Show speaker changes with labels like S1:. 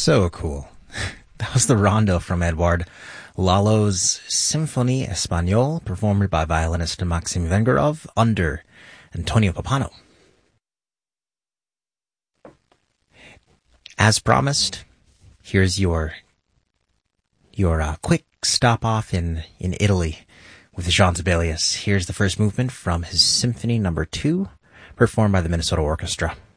S1: So cool. That was the rondo from Edouard Lalo's Symphonie Espagnole, performed by violinist Maxim Vengerov under Antonio Pappano. As promised, here's your quick stop off in Italy with Jean Sibelius. Here's the first movement from his Symphony No. 2, performed by the Minnesota Orchestra.